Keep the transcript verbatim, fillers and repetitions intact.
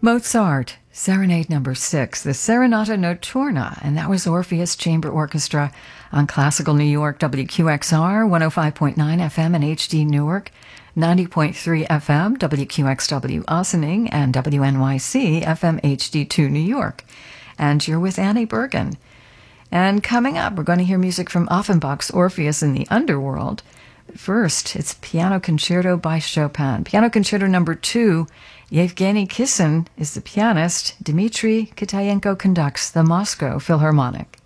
Mozart, Serenade Number Six, the Serenata Notturna, and that was Orpheus Chamber Orchestra on Classical New York, W Q X R, one oh five point nine F M and H D Newark, ninety point three F M, W Q X W Ossining, and W N Y C, F M H D two New York. And you're with Annie Bergen. And coming up, we're going to hear music from Offenbach's Orpheus in the Underworld. But first, it's Piano Concerto by Chopin. Piano Concerto Number Two. Yevgeny Kissin is the pianist. Dmitri Kitayenko conducts the Moscow Philharmonic.